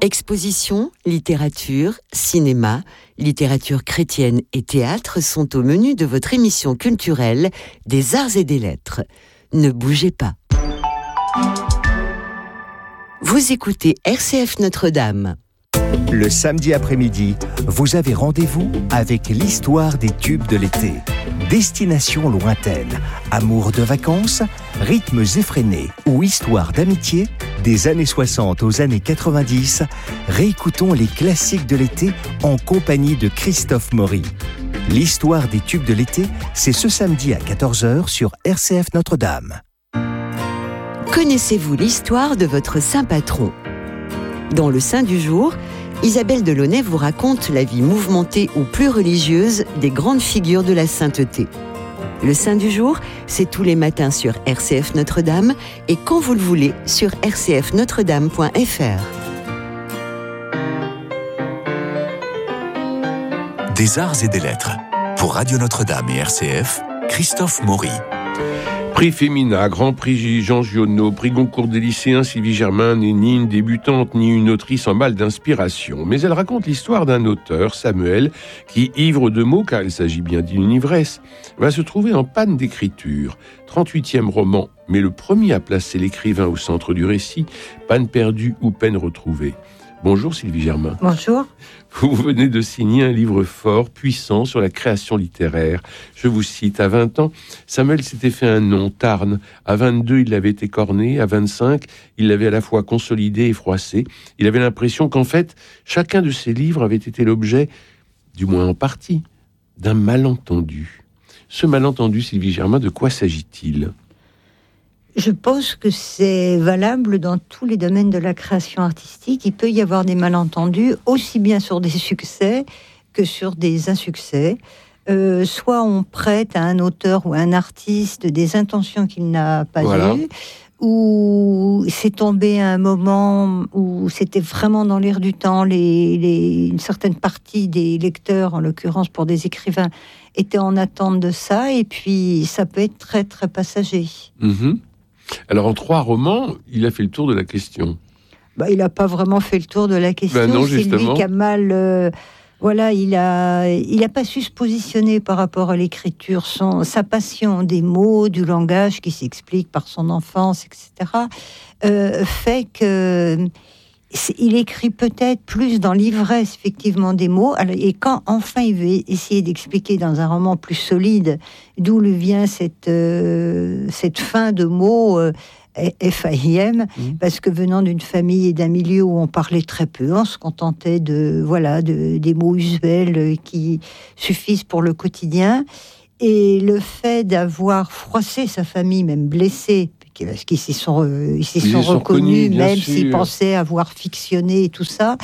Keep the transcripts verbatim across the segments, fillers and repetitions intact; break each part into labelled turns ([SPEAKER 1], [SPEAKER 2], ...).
[SPEAKER 1] Expositions, littérature, cinéma, littérature chrétienne et théâtre sont au menu de votre émission culturelle des Arts et des Lettres. Ne bougez pas. Vous écoutez R C F Notre-Dame.
[SPEAKER 2] Le samedi après-midi, vous avez rendez-vous avec l'histoire des tubes de l'été. Destination lointaine, amour de vacances, rythmes effrénés ou histoire d'amitié, des années soixante aux années quatre-vingt-dix, réécoutons les classiques de l'été en compagnie de Christophe Maury. L'histoire des tubes de l'été, c'est ce samedi à quatorze heures sur R C F Notre-Dame.
[SPEAKER 1] Connaissez-vous l'histoire de votre saint patron ? Dans le Saint du jour, Isabelle Delaunay vous raconte la vie mouvementée ou plus religieuse des grandes figures de la sainteté. Le Saint du jour, c'est tous les matins sur R C F Notre-Dame et quand vous le voulez sur r c f notre dame point f r.
[SPEAKER 3] Des arts et des lettres. Pour Radio Notre-Dame et R C F, Christophe Maury.
[SPEAKER 4] Prix Femina, Grand Prix Jean Giono, Prix Goncourt des lycéens, Sylvie Germain n'est ni une débutante ni une autrice en mal d'inspiration. Mais elle raconte l'histoire d'un auteur, Samuel, qui, ivre de mots, car il s'agit bien d'une ivresse, va se trouver en panne d'écriture. trente-huitième roman, mais le premier à placer l'écrivain au centre du récit, panne perdue ou peine retrouvée. Bonjour Sylvie Germain.
[SPEAKER 5] Bonjour.
[SPEAKER 4] Vous venez de signer un livre fort, puissant, sur la création littéraire. Je vous cite, à vingt ans, Samuel s'était fait un nom, Tarn. À vingt-deux, il l'avait écorné. À vingt-cinq, il l'avait à la fois consolidé et froissé. Il avait l'impression qu'en fait, chacun de ses livres avait été l'objet, du moins en partie, d'un malentendu. Ce malentendu, Sylvie Germain, de quoi s'agit-il ?
[SPEAKER 5] Je pense que c'est valable dans tous les domaines de la création artistique. Il peut y avoir des malentendus, aussi bien sur des succès que sur des insuccès. Euh, soit on prête à un auteur ou à un artiste des intentions qu'il n'a pas voilà. eues, ou c'est tombé à un moment où c'était vraiment dans l'air du temps. Les, les, une certaine partie des lecteurs, en l'occurrence pour des écrivains, étaient en attente de ça, et puis ça peut être très très passager.
[SPEAKER 4] Mmh. Alors, en trois romans, il a fait le tour de la question.
[SPEAKER 5] Bah, il n'a pas vraiment fait le tour de la question.
[SPEAKER 4] Ben non,
[SPEAKER 5] c'est
[SPEAKER 4] justement.
[SPEAKER 5] lui qui a mal... Euh, voilà, il a, il a pas su se positionner par rapport à l'écriture. Son, sa passion des mots, du langage qui s'explique par son enfance, et cetera, euh, fait que... il écrit peut-être plus dans l'ivresse, effectivement, des mots. Et quand, enfin, il veut essayer d'expliquer dans un roman plus solide d'où lui vient cette, euh, cette fin de mots euh, F A I M, mmh. parce que venant d'une famille et d'un milieu où on parlait très peu, on se contentait de, voilà, de, des mots usuels qui suffisent pour le quotidien. Et le fait d'avoir froissé sa famille, même blessé, parce qu'ils s'y sont, euh, ils s'y sont, sont reconnus, reconnus même sûr. S'ils pensaient avoir fictionné et tout ça.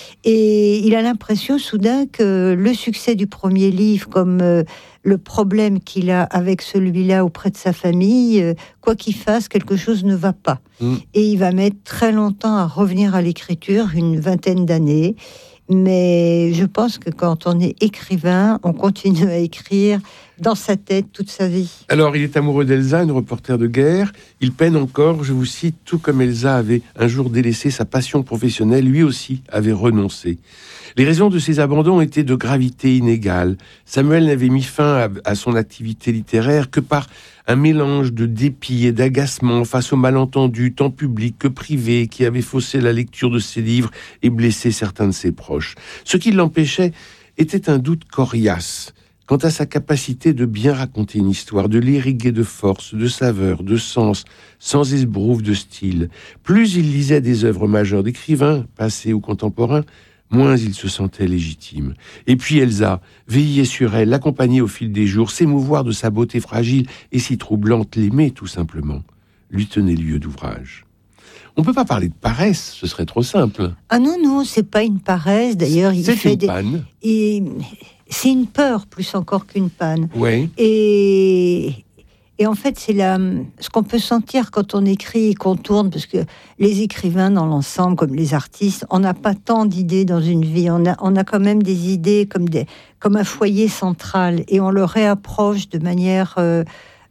[SPEAKER 5] Et il a l'impression soudain que le succès du premier livre, comme euh, le problème qu'il a avec celui-là auprès de sa famille, euh, quoi qu'il fasse, quelque chose ne va pas. Mmh. Et il va mettre très longtemps à revenir à l'écriture, une vingtaine d'années. Mais je pense que quand on est écrivain, on continue à écrire dans sa tête toute sa vie.
[SPEAKER 4] Alors, il est amoureux d'Elsa, une reporter de guerre. Il peine encore, je vous cite, tout comme Elsa avait un jour délaissé sa passion professionnelle, lui aussi avait renoncé. Les raisons de ces abandons étaient de gravité inégale. Samuel n'avait mis fin à, à son activité littéraire que par un mélange de dépit et d'agacement face aux malentendus, tant publics que privés, qui avaient faussé la lecture de ses livres et blessé certains de ses proches. Ce qui l'empêchait était un doute coriace quant à sa capacité de bien raconter une histoire, de l'irriguer de force, de saveur, de sens, sans esbrouve de style. Plus il lisait des œuvres majeures d'écrivains, passés ou contemporains, moins il se sentait légitime. Et puis Elsa, veiller sur elle, l'accompagner au fil des jours, s'émouvoir de sa beauté fragile et si troublante, l'aimer tout simplement, lui tenait lieu d'ouvrage. On ne peut pas parler de paresse, ce serait trop simple.
[SPEAKER 5] Ah non, non, c'est pas une paresse. D'ailleurs, il
[SPEAKER 4] c'est
[SPEAKER 5] fait
[SPEAKER 4] une
[SPEAKER 5] des...
[SPEAKER 4] panne.
[SPEAKER 5] Et... c'est une peur plus encore qu'une panne.
[SPEAKER 4] Oui.
[SPEAKER 5] Et... Et en fait, c'est la... ce qu'on peut sentir quand on écrit et qu'on tourne, parce que les écrivains dans l'ensemble, comme les artistes, on n'a pas tant d'idées dans une vie. On a, on a quand même des idées comme, des... comme un foyer central, et on le réapproche de manière... Euh...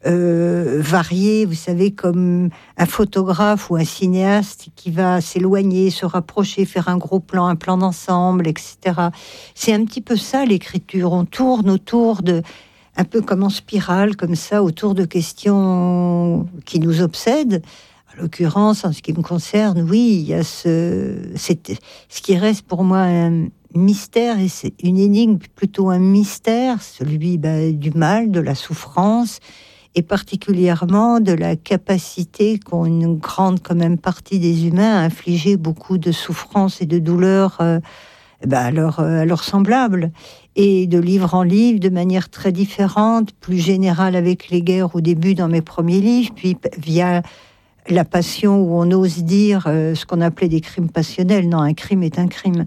[SPEAKER 5] euh, variées, vous savez, comme un photographe ou un cinéaste qui va s'éloigner, se rapprocher, faire un gros plan, un plan d'ensemble, et cetera. C'est un petit peu ça l'écriture. On tourne autour de, un peu comme en spirale, comme ça, autour de questions qui nous obsèdent. En l'occurrence, en ce qui me concerne, oui, il y a ce, c'est, ce qui reste pour moi un mystère, et c'est une énigme, plutôt un mystère, celui bah, du mal, de la souffrance, et particulièrement de la capacité qu'ont une grande quand même partie des humains à infliger beaucoup de souffrance et de douleur euh, bah, à, leur, à leurs semblables. Et de livre en livre, de manière très différente, plus générale avec les guerres au début dans mes premiers livres, puis via la passion où on ose dire euh, ce qu'on appelait des crimes passionnels. Non, un crime est un crime.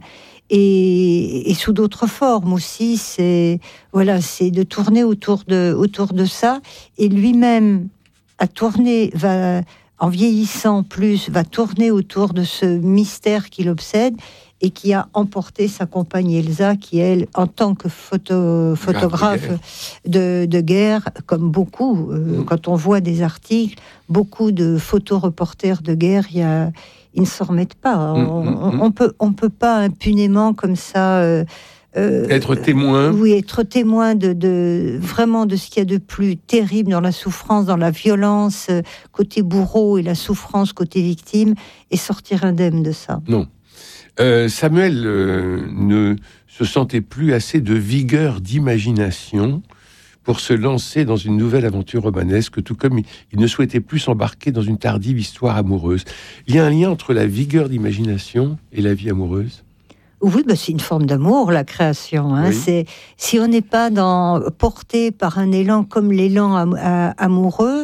[SPEAKER 5] Et, et sous d'autres formes aussi, c'est, voilà, c'est de tourner autour de, autour de ça. Et lui-même a tourné, va, en vieillissant plus, va tourner autour de ce mystère qui l'obsède et qui a emporté sa compagne Elsa, qui, elle, en tant que photo, photographe de, de guerre, comme beaucoup, euh, mmh. quand on voit des articles, beaucoup de photoreporters de guerre, il y a, ils ne s'en remettent pas. Mmh, on, mmh. on, on peut, on peut pas impunément comme ça... Euh,
[SPEAKER 4] Euh, être témoin.
[SPEAKER 5] Oui, être témoin de, de vraiment de ce qu'il y a de plus terrible dans la souffrance, dans la violence euh, côté bourreau et la souffrance côté victime, et sortir indemne de ça.
[SPEAKER 4] Non. Euh, Samuel euh, ne se sentait plus assez de vigueur d'imagination pour se lancer dans une nouvelle aventure romanesque, tout comme il, il ne souhaitait plus s'embarquer dans une tardive histoire amoureuse. Il y a un lien entre la vigueur d'imagination et la vie amoureuse ?
[SPEAKER 5] Oui, bah c'est une forme d'amour, la création. Hein. Oui. C'est, si on n'est pas dans, porté par un élan comme l'élan am, à, amoureux,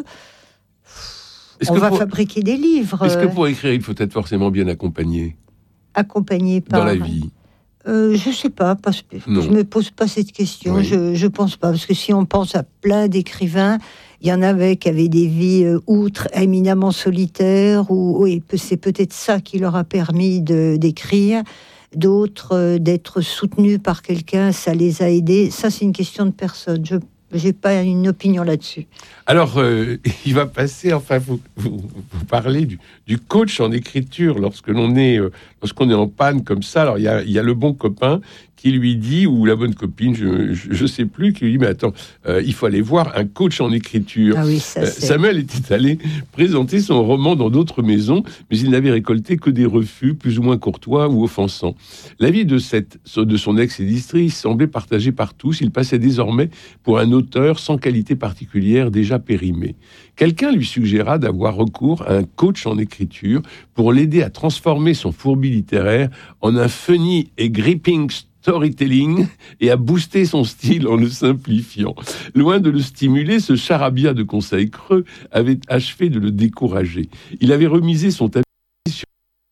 [SPEAKER 5] est-ce on va pour, fabriquer des livres.
[SPEAKER 4] Est-ce que pour écrire, il faut être forcément bien accompagné ?
[SPEAKER 5] Accompagné par...
[SPEAKER 4] Dans la vie
[SPEAKER 5] euh, Je ne sais pas, parce que je ne me pose pas cette question. Oui. Je ne pense pas, parce que si on pense à plein d'écrivains, il y en avait qui avaient des vies euh, outre éminemment solitaires, ou oui, c'est peut-être ça qui leur a permis de, d'écrire. D'autres, euh, d'être soutenus par quelqu'un, ça les a aidés. Ça, c'est une question de personne. Je n'ai pas une opinion là-dessus.
[SPEAKER 4] Alors, euh, il va passer, enfin, vous, vous, vous parlez du, du coach en écriture lorsque l'on est, euh, lorsqu'on est en panne comme ça. Alors, il y a, il y a le bon copain qui lui dit, ou la bonne copine, je ne sais plus, qui lui dit, mais attends, euh, il faut aller voir un coach en écriture.
[SPEAKER 5] Ah oui, ça, euh,
[SPEAKER 4] Samuel était allé présenter son roman dans d'autres maisons, mais il n'avait récolté que des refus, plus ou moins courtois ou offensants. L'avis de, cette, de son ex-éditrice semblait partagé par tous. Il passait désormais pour un auteur sans qualité particulière, déjà périmé. Quelqu'un lui suggéra d'avoir recours à un coach en écriture pour l'aider à transformer son fourbi littéraire en un funny et gripping storytelling et à booster son style en le simplifiant. Loin de le stimuler, ce charabia de conseils creux avait achevé de le décourager. Il avait remisé son tapis sur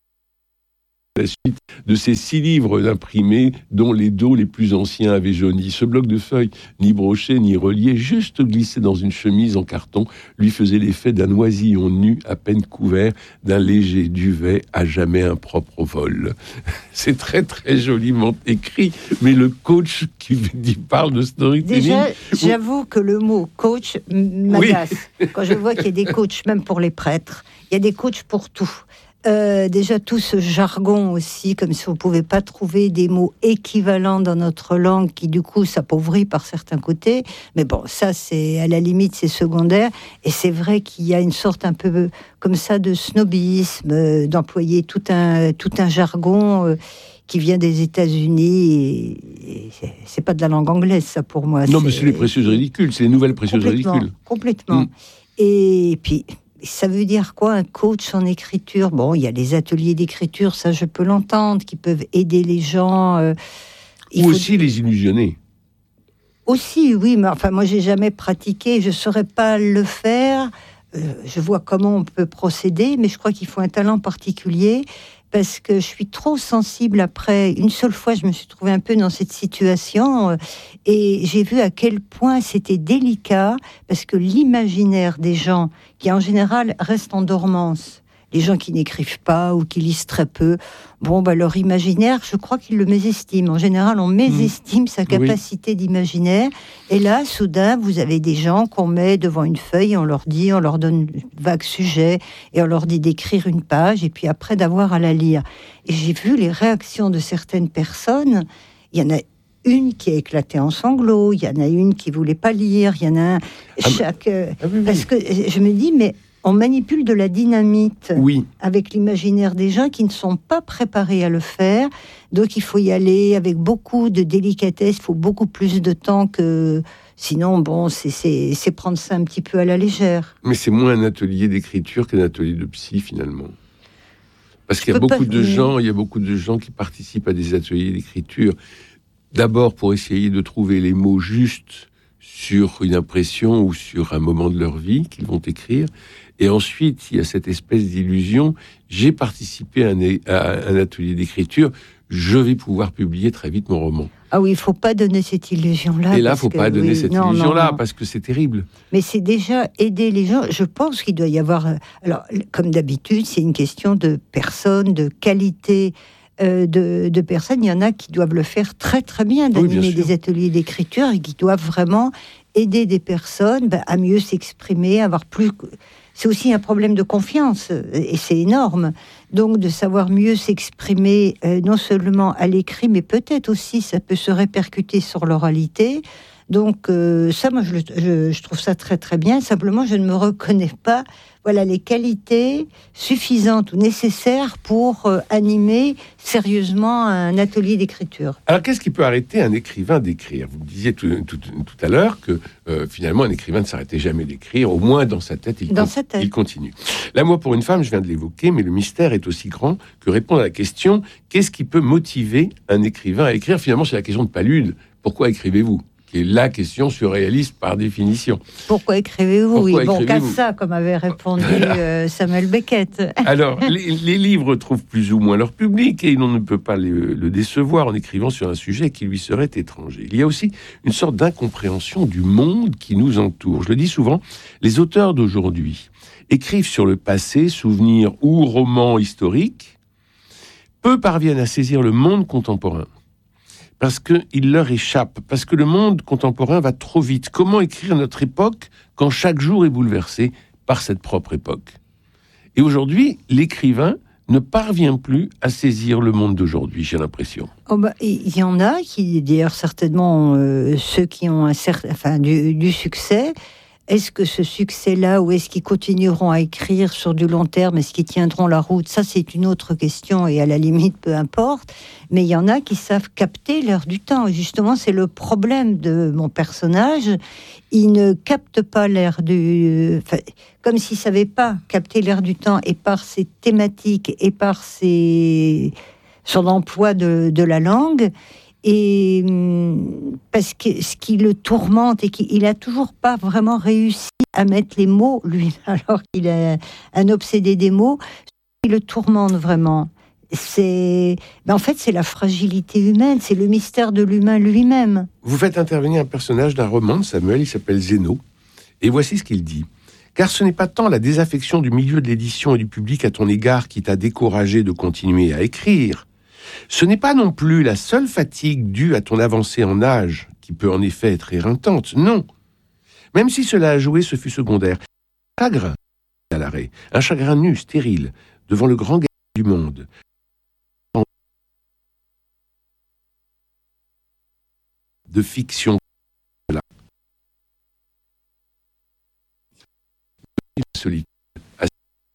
[SPEAKER 4] la suite de ces six livres imprimés dont les dos les plus anciens avaient jauni. Ce bloc de feuilles, ni broché ni relié, juste glissé dans une chemise en carton, lui faisait l'effet d'un oisillon nu à peine couvert d'un léger duvet à jamais impropre au vol. C'est très très joliment écrit, mais le coach qui parle de storytelling...
[SPEAKER 5] Déjà, j'avoue que le mot coach m'agace. Oui. Quand je vois qu'il y a des coachs, même pour les prêtres, il y a des coachs pour tout. Euh, déjà tout ce jargon aussi, comme si on ne pouvait pas trouver des mots équivalents dans notre langue qui du coup s'appauvrit par certains côtés, mais bon, ça c'est à la limite c'est secondaire, et c'est vrai qu'il y a une sorte un peu comme ça de snobisme, euh, d'employer tout un, tout un jargon euh, qui vient des États-Unis, et, et c'est, c'est pas de la langue anglaise ça pour moi.
[SPEAKER 4] Non
[SPEAKER 5] c'est,
[SPEAKER 4] mais c'est les précieuses ridicules, c'est les nouvelles précieuses
[SPEAKER 5] complètement,
[SPEAKER 4] ridicules.
[SPEAKER 5] Complètement. Mmh. Et puis... Ça veut dire quoi, un coach en écriture ? Bon, il y a les ateliers d'écriture, ça je peux l'entendre, qui peuvent aider les gens. Euh,
[SPEAKER 4] Ou aussi les illusionner.
[SPEAKER 5] Aussi, oui, mais enfin, moi j'ai jamais pratiqué, je ne saurais pas le faire. Euh, je vois comment on peut procéder, mais je crois qu'il faut un talent particulier, parce que je suis trop sensible après. Une seule fois, je me suis trouvée un peu dans cette situation, euh, et j'ai vu à quel point c'était délicat, parce que l'imaginaire des gens, qui en général restent en dormance, les gens qui n'écrivent pas ou qui lisent très peu, bon, bah, leur imaginaire, je crois qu'ils le mésestiment. En général, on mésestime mmh. sa capacité oui. d'imaginaire. Et là, soudain, vous avez des gens qu'on met devant une feuille, on leur dit, on leur donne un vague sujet, et on leur dit d'écrire une page, et puis après d'avoir à la lire. Et j'ai vu les réactions de certaines personnes. Il y en a une qui a éclaté en sanglots, il y en a une qui voulait pas lire, il y en a un...
[SPEAKER 4] Ah,
[SPEAKER 5] chaque...
[SPEAKER 4] ah, oui, oui.
[SPEAKER 5] Parce que je me dis, mais on manipule de la dynamite
[SPEAKER 4] oui.
[SPEAKER 5] avec l'imaginaire des gens qui ne sont pas préparés à le faire. Donc il faut y aller avec beaucoup de délicatesse, il faut beaucoup plus de temps que... Sinon, bon, c'est, c'est, c'est prendre ça un petit peu à la légère.
[SPEAKER 4] Mais c'est moins un atelier d'écriture qu'un atelier de psy, finalement. Parce qu'il y a beaucoup de gens, il y a beaucoup de gens qui participent à des ateliers d'écriture, d'abord pour essayer de trouver les mots justes sur une impression ou sur un moment de leur vie qu'ils vont écrire. Et ensuite, il y a cette espèce d'illusion. J'ai participé à un, à un atelier d'écriture, je vais pouvoir publier très vite mon roman.
[SPEAKER 5] Ah oui, il ne faut pas donner cette illusion-là.
[SPEAKER 4] Et là, il ne faut pas donner
[SPEAKER 5] oui,
[SPEAKER 4] cette
[SPEAKER 5] non,
[SPEAKER 4] illusion-là,
[SPEAKER 5] non, non.
[SPEAKER 4] parce que c'est terrible.
[SPEAKER 5] Mais c'est déjà aider les gens. Je pense qu'il doit y avoir... Alors, comme d'habitude, c'est une question de personnes, de qualité euh, de, de personnes. Il y en a qui doivent le faire très, très bien, d'animer oui, bien des ateliers d'écriture, et qui doivent vraiment aider des personnes ben, à mieux s'exprimer, avoir plus... C'est aussi un problème de confiance, et c'est énorme. Donc, de savoir mieux s'exprimer, euh, non seulement à l'écrit, mais peut-être aussi, ça peut se répercuter sur l'oralité. Donc, euh, ça, moi, je, je, je trouve ça très, très bien. Simplement, je ne me reconnais pas, voilà, les qualités suffisantes ou nécessaires pour euh, animer sérieusement un atelier d'écriture.
[SPEAKER 4] Alors, qu'est-ce qui peut arrêter un écrivain d'écrire ? Vous me disiez tout, tout, tout à l'heure que, euh, finalement, un écrivain ne s'arrêtait jamais d'écrire. Au moins, dans sa tête, il,
[SPEAKER 5] dans
[SPEAKER 4] con-
[SPEAKER 5] sa tête.
[SPEAKER 4] il continue. L'amour pour une femme, je viens de l'évoquer, mais le mystère est aussi grand que répondre à la question « Qu'est-ce qui peut motiver un écrivain à écrire ?» Finalement, c'est la question de Palude. Pourquoi écrivez-vous ? Qui est la question surréaliste par définition.
[SPEAKER 5] Pourquoi écrivez-vous ?
[SPEAKER 4] Pourquoi
[SPEAKER 5] Oui, bon,
[SPEAKER 4] écrivez-vous
[SPEAKER 5] qu'à ça, comme avait répondu euh, Samuel Beckett.
[SPEAKER 4] Alors, les, les livres trouvent plus ou moins leur public et on ne peut pas le, le décevoir en écrivant sur un sujet qui lui serait étranger. Il y a aussi une sorte d'incompréhension du monde qui nous entoure. Je le dis souvent, les auteurs d'aujourd'hui écrivent sur le passé, souvenirs ou romans historiques, peu parviennent à saisir le monde contemporain. Parce qu'il leur échappe, parce que le monde contemporain va trop vite. Comment écrire notre époque quand chaque jour est bouleversé par cette propre époque ? Et aujourd'hui, l'écrivain ne parvient plus à saisir le monde d'aujourd'hui, j'ai l'impression.
[SPEAKER 5] Oh bah, il y en a qui, d'ailleurs, certainement, euh, ceux qui ont un certain, enfin, du, du succès. Est-ce que ce succès-là, ou est-ce qu'ils continueront à écrire sur du long terme, est-ce qu'ils tiendront la route ? Ça, c'est une autre question, et à la limite, peu importe. Mais il y en a qui savent capter l'air du temps. Et justement, c'est le problème de mon personnage. Il ne capte pas l'air du... Enfin, comme s'il ne savait pas capter l'air du temps, et par ses thématiques, et par ses... son emploi de, de la langue... Et parce que ce qui le tourmente et qu'il n'a toujours pas vraiment réussi à mettre les mots, lui, alors qu'il est un obsédé des mots, ce qui le tourmente vraiment, c'est, ben en fait, c'est la fragilité humaine, c'est le mystère de l'humain lui-même.
[SPEAKER 4] Vous faites intervenir un personnage d'un roman de Samuel, il s'appelle Zéno, et voici ce qu'il dit. « Car ce n'est pas tant la désaffection du milieu de l'édition et du public à ton égard qui t'a découragé de continuer à écrire. Ce n'est pas non plus la seule fatigue due à ton avancée en âge, qui peut en effet être éreintante, non. Même si cela a joué, ce fut secondaire. Un chagrin à l'arrêt, un chagrin nu, stérile, devant le grand gagnant du monde. De fiction. Solitude.